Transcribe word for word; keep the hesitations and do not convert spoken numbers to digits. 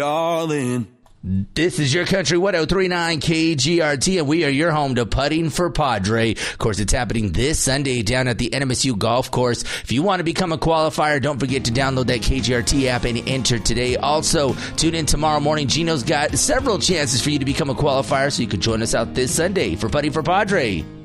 all in. This is your country one oh three point nine K G R T, and we are your home to Putting for Padre. Of course, it's happening this Sunday down at the N M S U Golf Course. If you want to become a qualifier, don't forget to download that K G R T app and enter today. Also, tune in tomorrow morning. Gino's got several chances for you to become a qualifier, so you can join us out this Sunday for Putting for Padre.